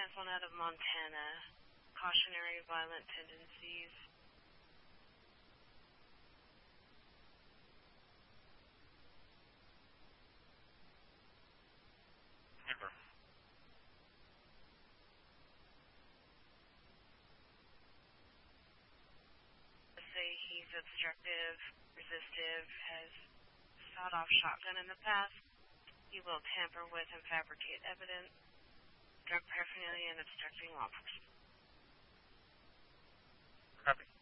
Antoine out of Montana. Cautionary violent tendencies. Amber. Say he's obstructive, resistive, has sawed-off shotgun in the past. He will tamper with and fabricate evidence, drug paraphernalia, and obstructing law enforcement. Copy.